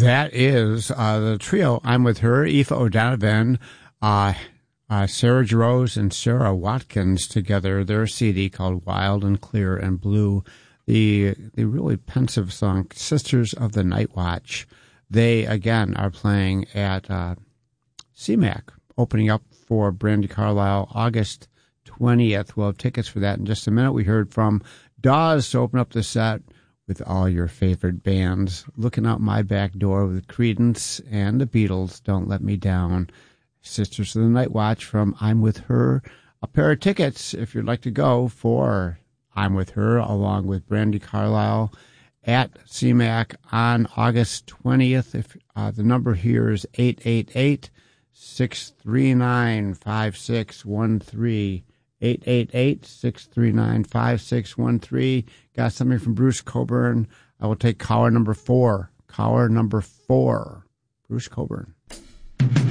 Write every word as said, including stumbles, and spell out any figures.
That is uh, the trio. I'm with her, Aoife O'Donovan, uh, uh, Sarah Jarosz, and Sarah Watkins together. Their C D called Wild and Clear and Blue. The the really pensive song, Sisters of the Night Watch. They, again, are playing at uh, C MAC, opening up for Brandi Carlile August twentieth. We'll have tickets for that in just a minute. We heard from Dawes to open up the set with all your favorite bands. Looking Out My Back Door with Creedence and the Beatles, Don't Let Me Down. Sisters of the Night Watch from I'm With Her. A pair of tickets if you'd like to go for I'm With Her along with Brandi Carlile at C MAC on August twentieth. If uh, the number here is eight eight eight, six three nine, five six one three. eight eight eight, six three nine, five six one three. Got something from Bruce Cockburn. I will take caller number four. Caller number four. Bruce Cockburn.